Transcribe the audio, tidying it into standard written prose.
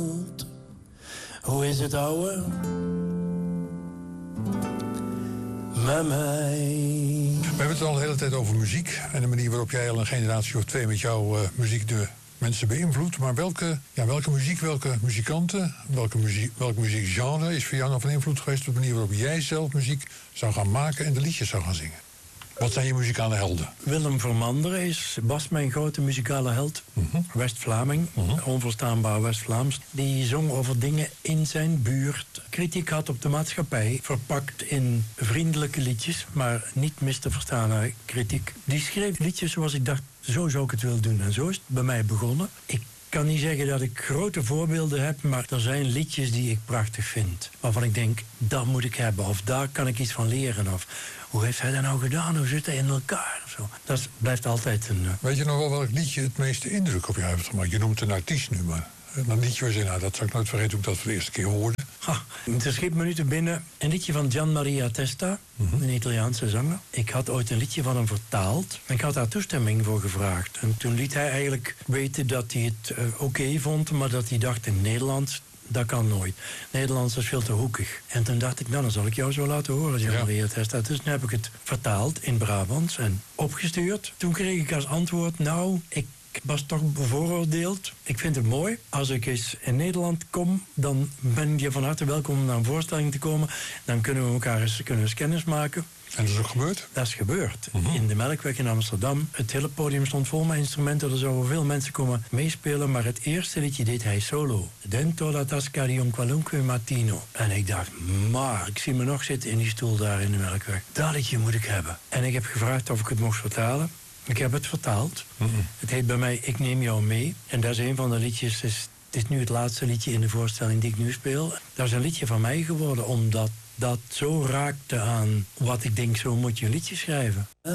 Hoe is het, ouwe? Met mij. We hebben het al de hele tijd over muziek en de manier waarop jij al een generatie of 2 met jouw muziek de mensen beïnvloedt. Maar welke muziek, welke muzikanten, welk muziekgenre is voor jou nog van invloed geweest op de manier waarop jij zelf muziek zou gaan maken en de liedjes zou gaan zingen? Wat zijn je muzikale helden? Willem Vermanderen was mijn grote muzikale held. West-Vlaming, onverstaanbaar West-Vlaams. Die zong over dingen in zijn buurt. Kritiek had op de maatschappij, verpakt in vriendelijke liedjes, maar niet mis te verstaande kritiek. Die schreef liedjes zoals ik dacht, zo zou ik het willen doen. En zo is het bij mij begonnen. Ik kan niet zeggen dat ik grote voorbeelden heb, maar er zijn liedjes die ik prachtig vind. Waarvan ik denk, dat moet ik hebben. Of daar kan ik iets van leren. Of hoe heeft hij dat nou gedaan? Hoe zit hij in elkaar? Of zo. Dat blijft altijd een... Weet je nog wel welk liedje het meeste indruk op jou heeft gemaakt? Je noemt een artiest nu, maar een liedje waar je nou, dat zou ik nooit vergeten hoe ik dat voor de eerste keer hoorde. Er schiet me nu te binnen een liedje van Gian Maria Testa, een Italiaanse zanger. Ik had ooit een liedje van hem vertaald en ik had daar toestemming voor gevraagd. En toen liet hij eigenlijk weten dat hij het oké vond, maar dat hij dacht in Nederlands, dat kan nooit. Nederlands is veel te hoekig. En toen dacht ik, nou, dan zal ik jou zo laten horen, Gian Maria Testa. Dus toen heb ik het vertaald in Brabants en opgestuurd. Toen kreeg ik als antwoord, nou, ik was toch bevooroordeeld. Ik vind het mooi. Als ik eens in Nederland kom, dan ben je van harte welkom om naar een voorstelling te komen. Dan kunnen we elkaar eens kennis maken. En dat is ook gebeurd? Dat is gebeurd. In de Melkweg in Amsterdam. Het hele podium stond vol met instrumenten. Er zouden veel mensen komen meespelen. Maar het eerste liedje deed hij solo. Dentro la tasca di un qualunque mattino. En ik dacht, maar ik zie me nog zitten in die stoel daar in de Melkweg. Dat liedje moet ik hebben. En ik heb gevraagd of ik het mocht vertalen. Ik heb het vertaald. Het heet bij mij Ik Neem Jou Mee. En dat is een van de liedjes. Het is nu het laatste liedje in de voorstelling die ik nu speel. Dat is een liedje van mij geworden, omdat dat zo raakte aan wat ik denk, zo moet je een liedje schrijven.